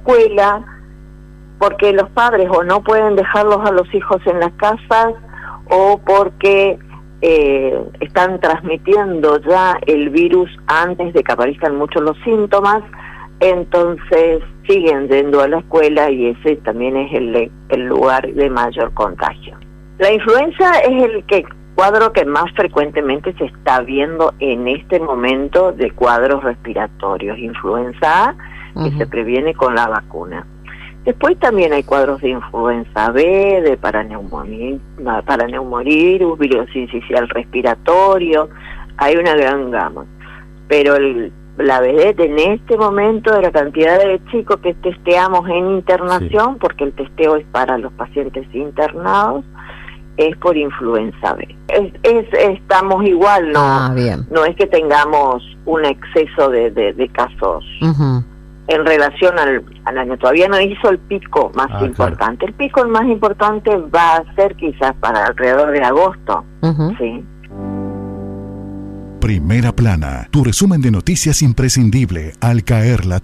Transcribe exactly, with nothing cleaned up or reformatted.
escuela, porque los padres o no pueden dejarlos a los hijos en las casas o porque eh, están transmitiendo ya el virus antes de que aparezcan muchos los síntomas, entonces siguen yendo a la escuela y ese también es el, el lugar de mayor contagio. La influenza es el que cuadro que más frecuentemente se está viendo en este momento de cuadros respiratorios, influenza A, que uh-huh. se previene con la vacuna. Después también hay cuadros de influenza B, de paraneumonivirus, virus sincicial respiratorio, hay una gran gama. Pero el, la vedette en este momento de la cantidad de chicos que testeamos en internación, sí. porque el testeo es para los pacientes internados, es por influenza B. Es, es, estamos igual, no, ah, bien. no es que tengamos un exceso de, de, de casos. Uh-huh. En relación al, al año, todavía no hizo el pico más ah, importante. Claro. El pico más importante va a ser quizás para alrededor de agosto. Uh-huh. Sí. Primera Plana, tu resumen de noticias imprescindible al caer la